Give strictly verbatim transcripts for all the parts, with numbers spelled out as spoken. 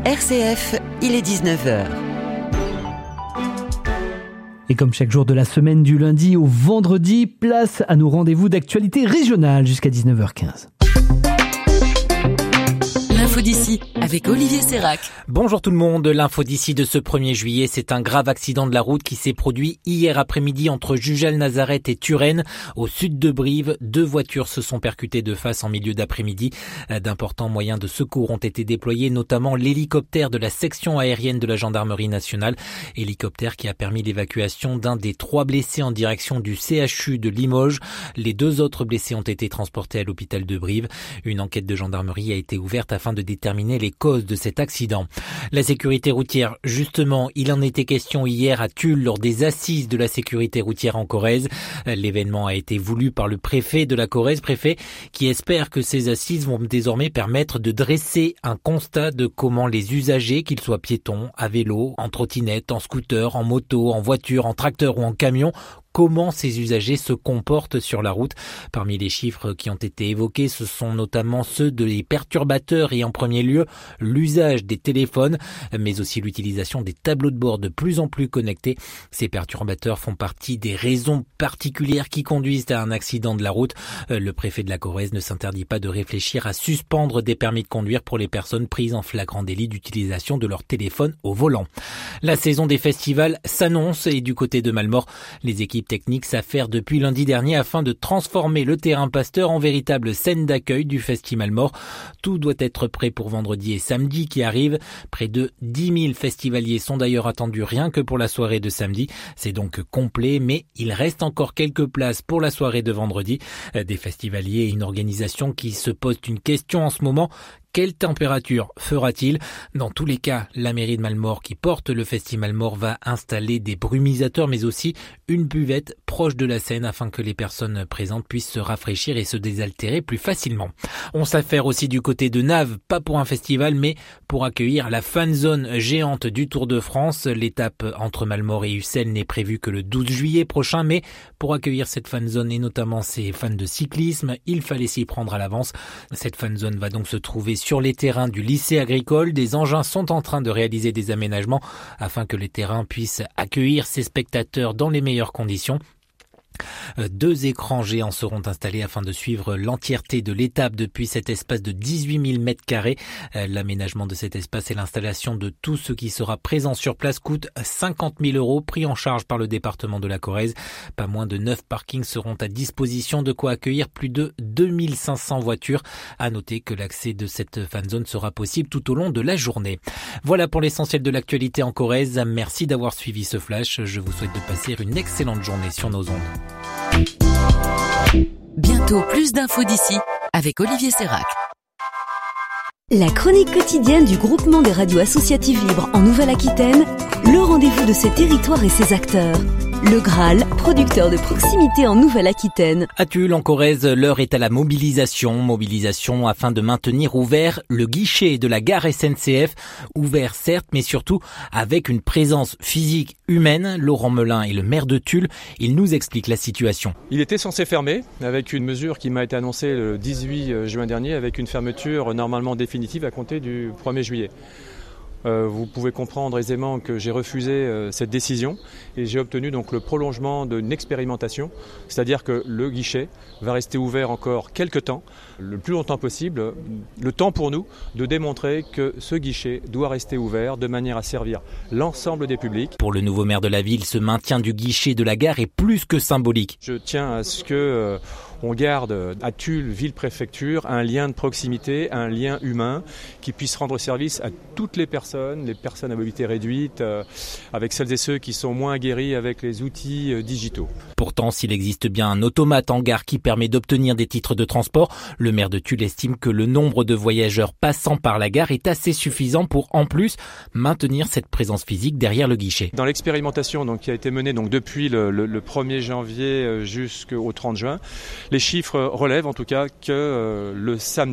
R C F, il est dix-neuf heures. Et comme chaque jour de la semaine du lundi au vendredi, place à nos rendez-vous d'actualité régionale jusqu'à dix-neuf heures quinze. L'info d'ici avec Olivier Sérac. Bonjour tout le monde, l'info d'ici de ce premier juillet, c'est un grave accident de la route qui s'est produit hier après-midi entre Jujal-Nazareth et Turenne, au sud de Brive. Deux voitures se sont percutées de face en milieu d'après-midi. D'importants moyens de secours ont été déployés, notamment l'hélicoptère de la section aérienne de la gendarmerie nationale. Hélicoptère qui a permis l'évacuation d'un des trois blessés en direction du C H U de Limoges. Les deux autres blessés ont été transportés à l'hôpital de Brive. Une enquête de gendarmerie a été ouverte afin de déterminer les causes de cet accident. La sécurité routière, justement, il en était question hier à Tulle lors des assises de la sécurité routière en Corrèze. L'événement a été voulu par le préfet de la Corrèze, préfet qui espère que ces assises vont désormais permettre de dresser un constat de comment les usagers, qu'ils soient piétons, à vélo, en trottinette, en scooter, en moto, en voiture, en tracteur ou en camion, comment ces usagers se comportent sur la route. Parmi les chiffres qui ont été évoqués, ce sont notamment ceux des perturbateurs et en premier lieu l'usage des téléphones, mais aussi l'utilisation des tableaux de bord de plus en plus connectés. Ces perturbateurs font partie des raisons particulières qui conduisent à un accident de la route. Le préfet de la Corrèze ne s'interdit pas de réfléchir à suspendre des permis de conduire pour les personnes prises en flagrant délit d'utilisation de leur téléphone au volant. La saison des festivals s'annonce et du côté de Malmort, les équipes techniques s'affairent depuis lundi dernier afin de transformer le terrain Pasteur en véritable scène d'accueil du Festival Mort. Tout doit être prêt pour vendredi et samedi qui arrivent. Près de dix mille festivaliers sont d'ailleurs attendus rien que pour la soirée de samedi. C'est donc complet, mais il reste encore quelques places pour la soirée de vendredi. Des festivaliers et une organisation qui se posent une question en ce moment. Quelle température fera-t-il ? Dans tous les cas, la mairie de Malmort qui porte le Festival Mort va installer des brumisateurs mais aussi une buvette proche de la scène afin que les personnes présentes puissent se rafraîchir et se désaltérer plus facilement. On s'affaire aussi du côté de Naves, pas pour un festival mais pour accueillir la fan zone géante du Tour de France. L'étape entre Malmort et Ussel n'est prévue que le douze juillet prochain, mais pour accueillir cette fan zone et notamment ses fans de cyclisme, il fallait s'y prendre à l'avance. Cette fan zone va donc se trouver sur les terrains du lycée agricole. Des engins sont en train de réaliser des aménagements afin que les terrains puissent accueillir ces spectateurs dans les meilleures conditions. Deux écrans géants seront installés afin de suivre l'entièreté de l'étape depuis cet espace de dix-huit mille mètres carrés. L'aménagement de cet espace et l'installation de tout ce qui sera présent sur place coûte cinquante mille euros, pris en charge par le département de la Corrèze. Pas moins de neuf parkings seront à disposition, de quoi accueillir plus de deux mille cinq cents voitures. À noter que l'accès de cette fan zone sera possible tout au long de la journée. Voilà pour l'essentiel de l'actualité en Corrèze. Merci d'avoir suivi ce flash. Je vous souhaite de passer une excellente journée sur nos ondes. Bientôt plus d'infos d'ici avec Olivier Sérac. La chronique quotidienne du groupement des radios associatives libres en Nouvelle-Aquitaine, le rendez-vous de ses territoires et ses acteurs. Le Graal, producteur de proximité en Nouvelle-Aquitaine. À Tulle, en Corrèze, l'heure est à la mobilisation. Mobilisation afin de maintenir ouvert le guichet de la gare S N C F. Ouvert certes, mais surtout avec une présence physique humaine. Laurent Melin est le maire de Tulle. Il nous explique la situation. Il était censé fermer avec une mesure qui m'a été annoncée le dix-huit juin dernier avec une fermeture normalement définitive à compter du premier juillet. Euh, vous pouvez comprendre aisément que j'ai refusé euh, cette décision et j'ai obtenu donc le prolongement d'une expérimentation, c'est-à-dire que le guichet va rester ouvert encore quelques temps, le plus longtemps possible, le temps pour nous de démontrer que ce guichet doit rester ouvert de manière à servir l'ensemble des publics. Pour le nouveau maire de la ville, ce maintien du guichet de la gare est plus que symbolique. Je tiens à ce que euh, on garde à Tulle, ville-préfecture, un lien de proximité, un lien humain qui puisse rendre service à toutes les personnes, les personnes à mobilité réduite, euh, avec celles et ceux qui sont moins aguerris avec les outils euh, digitaux. Pourtant, s'il existe bien un automate en gare qui permet d'obtenir des titres de transport, le maire de Tulle estime que le nombre de voyageurs passant par la gare est assez suffisant pour, en plus, maintenir cette présence physique derrière le guichet. Dans l'expérimentation donc, qui a été menée donc, depuis le, le, le premier janvier jusqu'au trente juin, les chiffres relèvent en tout cas que euh, le samedi,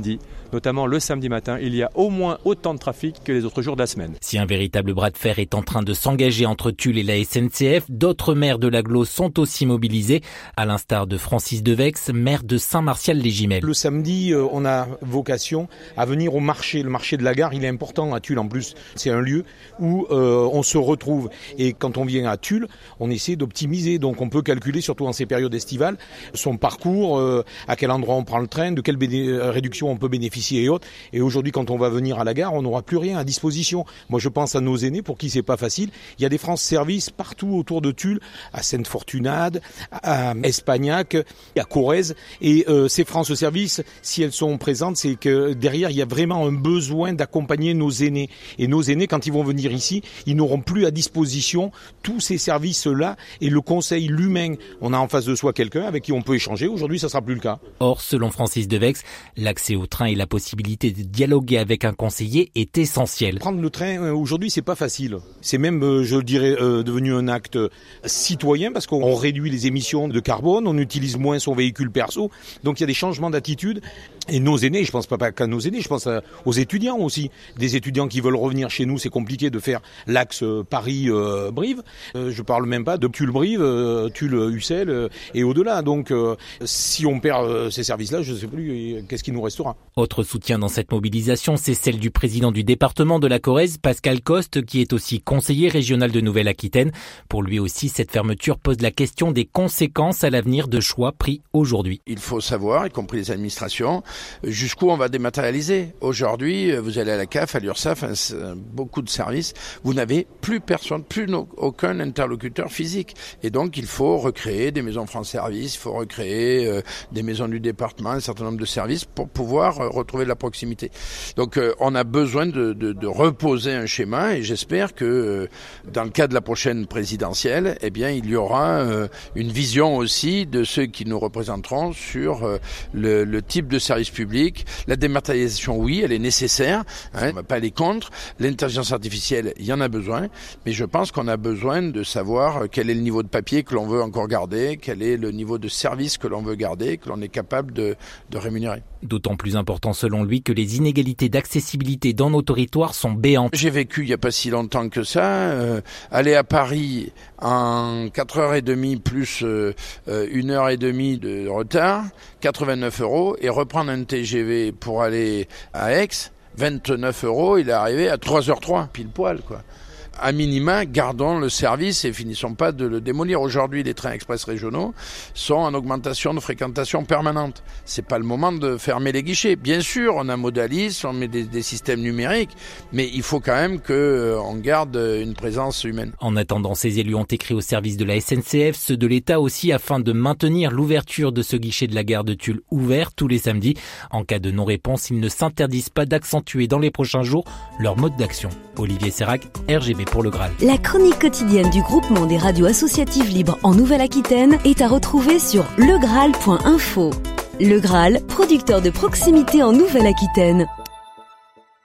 notamment le samedi matin, il y a au moins autant de trafic que les autres jours de la semaine. Si un véritable bras de fer est en train de s'engager entre Tulle et la S N C F, d'autres maires de l'agglo sont aussi mobilisés, à l'instar de Francis Devex, maire de Saint-Martial-les-Gimelles. Le samedi, on a vocation à venir au marché. Le marché de la gare, il est important à Tulle en plus. C'est un lieu où euh, on se retrouve. Et quand on vient à Tulle, on essaie d'optimiser. Donc on peut calculer, surtout en ces périodes estivales, son parcours, euh, à quel endroit on prend le train, de quelle béné- réduction on peut bénéficier et autres. Et aujourd'hui, quand on va venir à la gare, on n'aura plus rien à disposition. Moi, je pense à nos aînés pour qui c'est pas facile. Il y a des France Service partout autour de Tulle, à Sainte-Fortunade, à Espagnac, à Corrèze. Et euh, ces France Service, si elles sont présentes, c'est que derrière, il y a vraiment un besoin d'accompagner nos aînés. Et nos aînés, quand ils vont venir ici, ils n'auront plus à disposition tous ces services-là et le conseil, l'humain. On a en face de soi quelqu'un avec qui on peut échanger. Aujourd'hui, ça sera plus le cas. Or, selon Francis Devex, l'accès au train et la possibilité de dialoguer avec un conseiller est essentiel. Prendre le train, aujourd'hui, c'est pas facile. C'est même, je dirais, euh, devenu un acte citoyen parce qu'on réduit les émissions de carbone, on utilise moins son véhicule perso. Donc, il y a des changements d'attitude. Et nos aînés, je pense pas qu'à nos aînés, je pense aux étudiants aussi. Des étudiants qui veulent revenir chez nous, c'est compliqué de faire l'axe Paris-Brive. Euh, je parle même pas de Tulle-Brive, euh, Tulle-Ussel euh, et au-delà. Donc, euh, si on perd euh, ces services-là, je ne sais plus qu'est-ce qui nous restera. Autre soutien dans cette mobilisation, c'est celle du président du département de la Corrèze, Pascal Coste, qui est aussi conseiller régional de Nouvelle-Aquitaine. Pour lui aussi, cette fermeture pose la question des conséquences à l'avenir de choix pris aujourd'hui. Il faut savoir, y compris les administrations, jusqu'où on va dématérialiser. Aujourd'hui, vous allez à la C A F, à l'URSSAF, beaucoup de services, vous n'avez plus personne, plus no, aucun interlocuteur physique. Et donc, il faut recréer des maisons France Service, il faut recréer euh, des maisons du département, un certain nombre de services pour pouvoir euh, retrouver de la proximité. Donc, euh, on a besoin de, de, de reposer un schéma et j'espère que euh, dans le cas de la prochaine présidentielle, eh bien, il y aura euh, une vision aussi de ceux qui nous représenteront sur euh, le, le type de service public. La dématérialisation, oui, elle est nécessaire, hein, on ne va pas aller contre. L'intelligence artificielle, il y en a besoin, mais je pense qu'on a besoin de savoir quel est le niveau de papier que l'on veut encore garder, quel est le niveau de service que l'on veut garder, que l'on est capable de, de rémunérer. D'autant plus important selon lui que les inégalités d'accessibilité dans nos territoires sont béantes. J'ai vécu il n'y a pas si longtemps que ça, euh, aller à Paris en quatre heures trente plus euh, une heure trente de retard, quatre-vingt-neuf euros, et reprendre un T G V pour aller à Aix, vingt-neuf euros, il est arrivé à trois heures trois, pile poil, quoi. À minima, gardons le service et finissons pas de le démolir. Aujourd'hui, les trains express régionaux sont en augmentation de fréquentation permanente. C'est pas le moment de fermer les guichets. Bien sûr, on a Modalis, on met des, des systèmes numériques, mais il faut quand même que euh, on garde une présence humaine. En attendant, ces élus ont écrit au service de la S N C F, ceux de l'État aussi, afin de maintenir l'ouverture de ce guichet de la gare de Tulle ouvert tous les samedis. En cas de non-réponse, ils ne s'interdisent pas d'accentuer dans les prochains jours leur mode d'action. Olivier Sérac, R G B pour le Graal. La chronique quotidienne du groupement des radios associatives libres en Nouvelle-Aquitaine est à retrouver sur le graal point info. Le Graal, producteur de proximité en Nouvelle-Aquitaine.